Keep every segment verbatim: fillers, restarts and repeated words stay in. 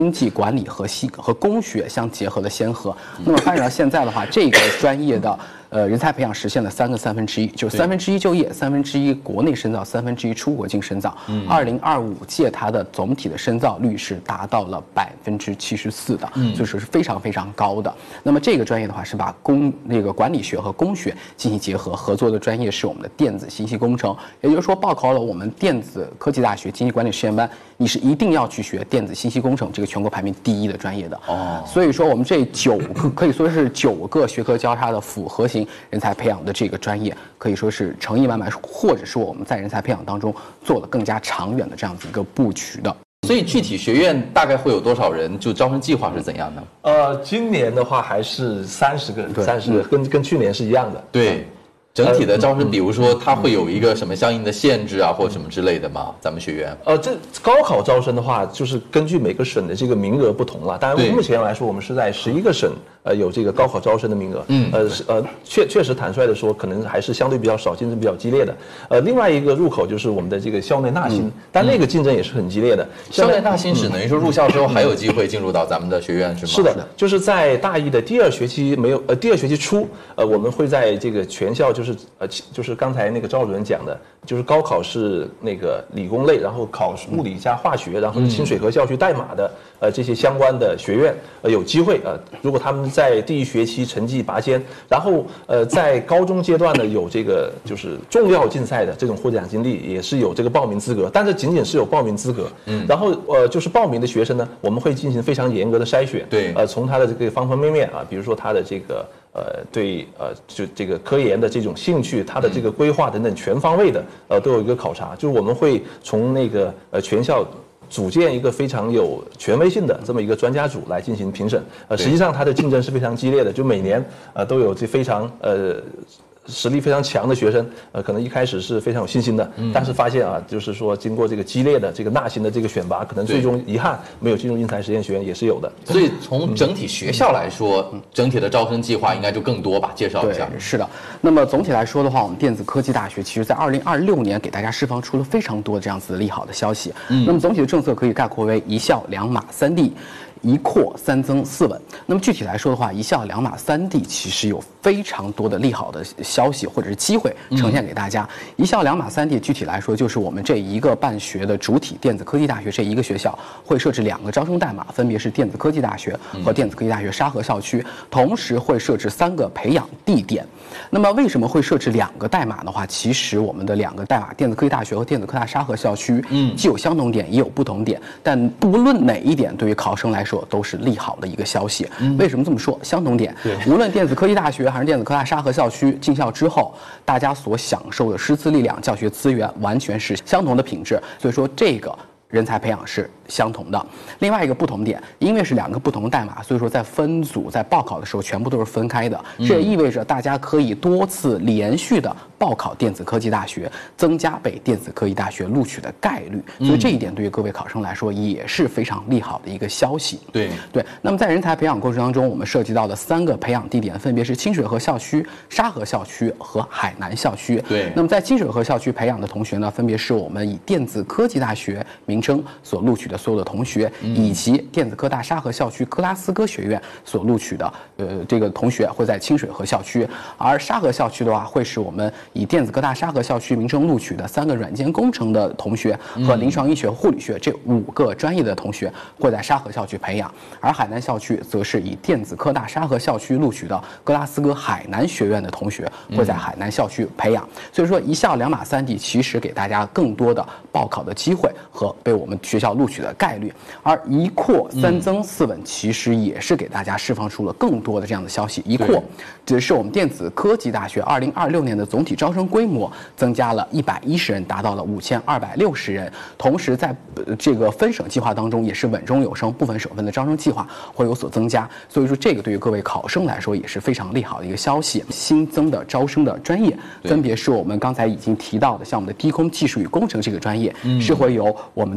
经济管理和西和工学相结合的先河。那么发展到现在的话，这个专业的呃人才培养实现了三个三分之一，就是三分之一就业，三分之一国内深造，三分之一出国境深造。二零二五届它的总体的深造率是达到了百分之七十四的，嗯，所以说是非常非常高的。那么这个专业的话是把工那个管理学和工学进行结合，合作的专业是我们的电子信息工程。也就是说，报考了我们电子科技大学经济管理实验班，你是一定要去学电子信息工程这个全国排名第一的专业的。哦，所以说我们这九个可以说是九个学科交叉的复合型人才培养的这个专业，可以说是诚意满满，或者是我们在人才培养当中做了更加长远的这样子一个布局的。 所以具体学院大概会有多少人？就招生计划是怎样的？ 呃，今年的话还是三十个，三十个，跟跟去年是一样的。 对。整体的招生，比如说它会有一个什么相应的限制啊，或者什么之类的吗？咱们学院？ 呃，这高考招生的话，就是根据每个省的这个名额不同了。当然，目前来说，我们是在十一个省，呃，有这个高考招生的名额。嗯，呃，呃，确确实坦率的说，可能还是相对比较少，竞争比较激烈的。呃，另外一个入口就是我们的这个校内纳新，嗯、但那个竞争也是很激烈的。 校内纳新是等于说入校之后还有机会进入到咱们的学院是吗？ 是的，就是在大一的第二学期没有，呃，第二学期初，呃，我们会在这个全校就是呃就是刚才那个赵主任讲的，就是高考是那个理工类，然后考物理加化学，然后是清水河校区代码的，呃，这些相关的学院，呃，有机会，呃，如果他们在第一学期成绩拔尖，然后呃，在高中阶段呢有这个就是重要竞赛的这种获奖经历，也是有这个报名资格，但是仅仅是有报名资格，嗯，然后呃，就是报名的学生呢，我们会进行非常严格的筛选， 对， 呃，从他的这个方方面面啊，比如说他的这个。呃，对，呃，就这个科研的这种兴趣，它的这个规划等等，全方位的，呃，都有一个考察。就是我们会从那个呃全校组建一个非常有权威性的这么一个专家组来进行评审。呃，实际上它的竞争是非常激烈的，就每年呃都有这非常呃。实力非常强的学生，呃，可能一开始是非常有信心的，嗯、但是发现啊，就是说经过这个激烈的这个纳新的这个选拔，可能最终遗憾没有进入应才实验学院也是有的。 所以从整体学校来说，嗯、整体的招生计划应该就更多吧？介绍一下。 对，是的。那么总体来说的话，我们电子科技大学其实在二零二六年给大家释放出了非常多这样子的利好的消息。嗯、那么总体的政策可以概括为一校两码三地。一扩三增四稳。那么具体来说的话，一校两码三地其实有非常多的利好的消息或者是机会呈现给大家。嗯、一校两码三地具体来说就是我们这一个办学的主体电子科技大学这一个学校会设置两个招生代码，分别是电子科技大学和电子科技大学沙河校区，同时会设置三个培养地点。那么为什么会设置两个代码的话，其实我们的两个代码电子科技大学和电子科大沙河校区，嗯，既有相同点也有不同点，但不论哪一点对于考生来说都是利好的一个消息。嗯、为什么这么说？相同点，无论电子科技大学还是电子科大沙河校区进校之后，大家所享受的师资力量、教学资源完全是相同的品质，所以说这个人才培养是相同的。另外一个不同点，因为是两个不同的代码，所以说在分组在报考的时候全部都是分开的，这也意味着大家可以多次连续的报考电子科技大学，增加被电子科技大学录取的概率。所以这一点对于各位考生来说也是非常利好的一个消息。 对对。那么在人才培养过程当中，我们涉及到的三个培养地点分别是清水河校区、沙河校区和海南校区。 对。 那么在清水河校区培养的同学呢，分别是我们以电子科技大学名称所录取的所有的同学，嗯、以及电子科大沙河校区克拉斯哥学院所录取的呃这个同学会在清水河校区，而沙河校区的话，会是我们以电子科大沙河校区名称录取的三个软件工程的同学和临床医学、护理学这五个专业的同学会在沙河校区培养，而海南校区则是以电子科大沙河校区录取的格拉斯哥海南学院的同学会在海南校区培养。所以说一校两码三地其实给大家更多的报考的机会和被我们学校录取的概率，而一扩三增四稳其实也是给大家释放出了更多的这样的消息。一扩指的是我们电子科技大学二零二六年的总体招生规模增加了一百一十人，达到了五千二百六十人。同时在这个分省计划当中也是稳中有升，部分省份的招生计划会有所增加。所以说这个对于各位考生来说也是非常利好的一个消息。新增的招生的专业分别是我们刚才已经提到的，像我们的低空技术与工程这个专业，是会由我们的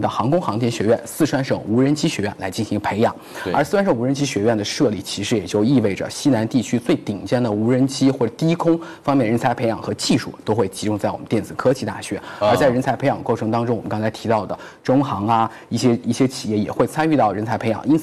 的航空航天学院四川省无人机学院来进行培养。而四川省无人机学院的设立，其实也就意味着西南地区最顶尖的无人机或者低空方面人才培养和技术都会集中在我们电子科技大学。而在人才培养过程当中，我们刚才提到的中航啊，一些一些企业也会参与到人才培养，因此